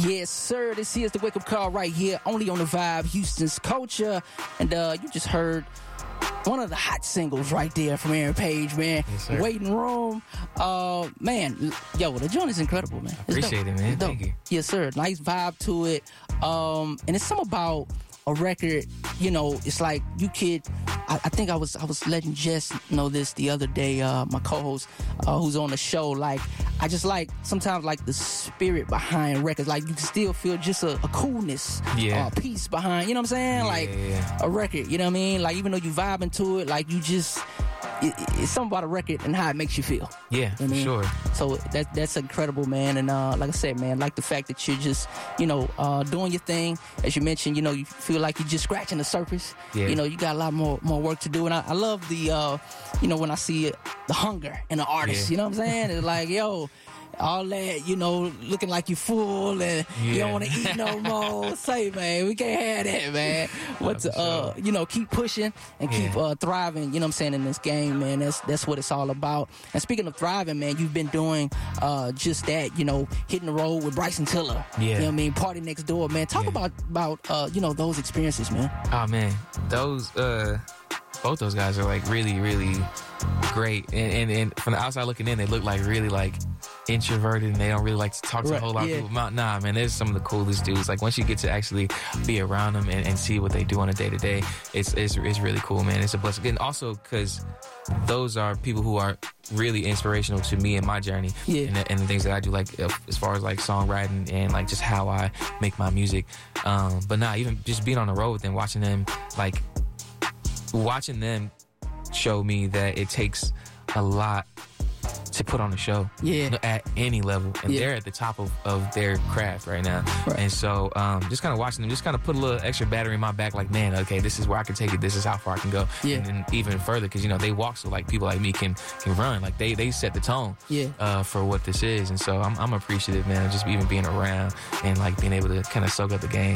Yes, sir. This is the Wake Up Call right here, only on The Vibe, Houston's Culture. And you just heard one of the hot singles right there from Aaron Page, man. Yes, sir. Waiting Room. Man, yo, the joint is incredible, man. It's Appreciate dope. it, man. Thank you. Yes, sir. Nice vibe to it. And it's something about a record, you know, it's like you could, I think I was letting Jess know this the other day, my co-host, who's on the show. Like, I just like sometimes like the spirit behind records. Like, you can still feel just a coolness, peace behind, you know what I'm saying? A record, you know what I mean? Like, even though you vibing to it, like, you just, it's something about a record and how it makes you feel. Yeah, you know for sure. So that's incredible, man. And like I said, man, like the fact that you're just, you know, doing your thing. As you mentioned, you know, you feel like you're just scratching the surface. Yeah. You know, you got a lot more work to do. And I love the, you know, when I see the hunger in the artist. You know what I'm saying? It's like, yo, all that, you know, looking like you full and you don't want to eat no more. Say, man, we can't have that, man. But you know, keep pushing and keep thriving, you know what I'm saying, in this game, man. That's what it's all about. And speaking of thriving, man, you've been doing just that, you know, hitting the road with Bryson Tiller. You know what I mean? Party Next Door, man. Talk about you know, those experiences, man. Oh, man. Those both those guys are like really, really great. And from the outside looking in, they look like really like introverted and they don't really like to talk to a whole lot of people. Nah, man, they're some of the coolest dudes. Like, once you get to actually be around them and see what they do on a day-to-day, it's really cool, man. It's a blessing. And also because those are people who are really inspirational to me in my journey and the things that I do, like as far as like songwriting and like just how I make my music. But even just being on the road with them, watching them show me that it takes a lot to put on a show at any level, and they're at the top of their craft right now. And so just kind of watching them just kind of put a little extra battery in my back, like, man, okay, this is where I can take it, this is how far I can go. And then even further, because, you know, they walk so like people like me can run, like they set the tone for what this is. And so I'm appreciative, man, of just even being around and like being able to kind of soak up the game.